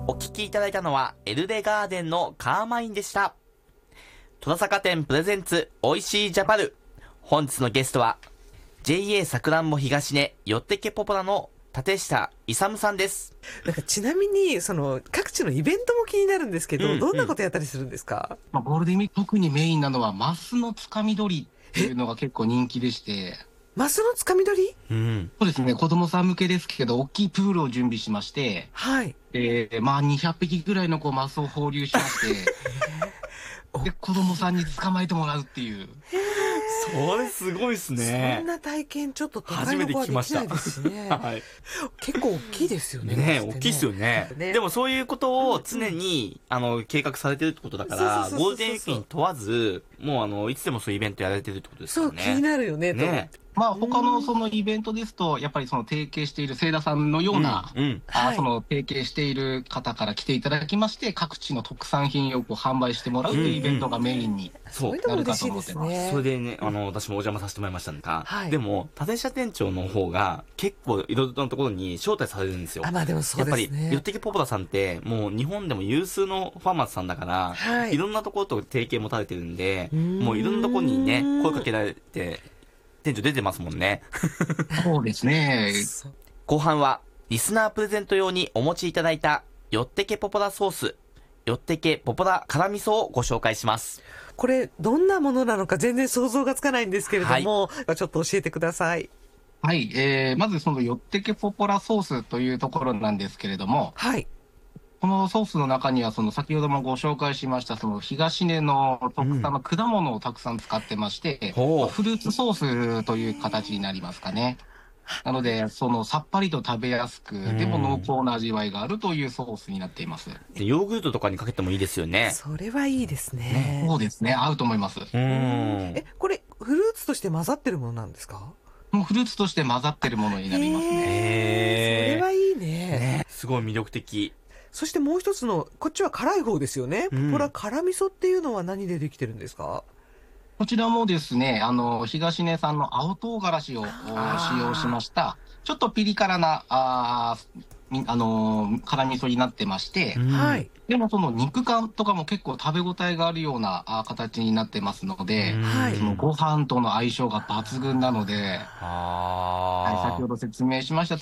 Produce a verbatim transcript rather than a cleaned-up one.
お聞きいただいたのはエルレガーデンのカーマインでした。戸田坂店プレゼンツおいしいジャパル。本日のゲストは ジェイエー さくらんぼ東根よってけポポラの立下勇さんです。 なんかちなみにその各地のイベントも気になるんですけど、うんうん、どんなことやったりするんですか？ まあ、ゴールデンウィーク特にメインなのはマスのつかみ取りっていうのが結構人気でして。 マスのつかみ取り、 うん、そうですね、子供さん向けですけど大きいプールを準備しまして、 はい、 えー、まあにひゃっぴきぐらいのこうマスを放流しましてで子供さんに捕まえてもらうっていう。 それすごいですね。 そんな体験ちょっと都会の子はできないですしね。はい、結構大きいですよね。 ね、大きいですよね。でもそういうことを常に、うん、あの計画されてるってことだから、ゴールデンウィークに問わず、もうあのいつでもそういうイベントやられてるってことですからね。 そう気になるよね。 ね。 まあ他のそのイベントですとやっぱりその提携している清田さんのような、うんうん、あ、はい、その提携している方から来ていただきまして各地の特産品をこう販売してもらうというイベントがメインになるかと思ってます。 うんうん、それでね、あの私もお邪魔させてもらいましたが、はい、でも立下店長の方が結構いろいろなところに招待されるんですよ。 あ、まあでもそうですね。 やっぱりよってけポポラさんってもう日本でも有数のファーマーズさんだから、はい、いろんなところと提携持たれてるんで、もういろんなところにね声かけられて店長出てますもんね。 そうですね。 後半はリスナープレゼント用にお持ちいただいたよってけポポラソース、よってけポポラ辛味噌をご紹介します。 これどんなものなのか全然想像がつかないんですけれども、はい、ちょっと教えてください。 はい、えー、まずそのよってけポポラソースというところなんですけれども、 はい、 このソースの中にはその先ほどもご紹介しましたその東根の特産の果物をたくさん使ってまして、うんまあ、フルーツソースという形になりますかね。なのでそのさっぱりと食べやすく、うん、でも濃厚な味わいがあるというソースになっています。 でヨーグルトとかにかけてもいいですよね。 それはいいですね。 ね、そうですね、合うと思います。 うんえこれフルーツとして混ざってるものなんですか？ もうフルーツとして混ざってるものになりますね。 へー、それはいい ね, ねすごい魅力的。 そしてもう一つのこっちは辛い方ですよね、うん、ポポラ辛味噌っていうのは何でできてるんですか？ こちらもですね、あの東根産の青唐辛子を使用しましたちょっとピリ辛なああの辛味噌になってまして、 はい、 でもその肉感とかも結構食べ応えがあるようなあ形になってますので、はい、そのご飯との相性が抜群なので、はい、先ほど説明しました